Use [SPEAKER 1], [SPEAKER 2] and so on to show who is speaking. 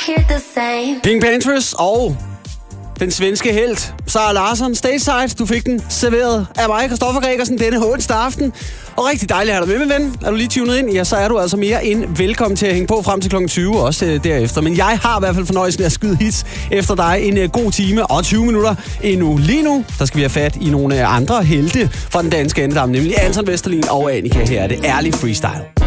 [SPEAKER 1] Pink Panthers og den svenske helt, Sara Larsson, Stateside. Du fik den serveret af mig, Christoffer Gregersen, denne onsdag aften. Og rigtig dejligt at have dig med, ven. Er du lige tunet ind, ja, så er du altså mere end velkommen til at hænge på frem til kl. 20, også derefter. Men jeg har i hvert fald fornøjelsen af at skyde hits efter dig en god time og 20 minutter endnu. Lige nu, der skal vi have fat i nogle andre helte fra den danske andedam, nemlig Anton Vesterlin og Annika. Her er det ærlig freestyle.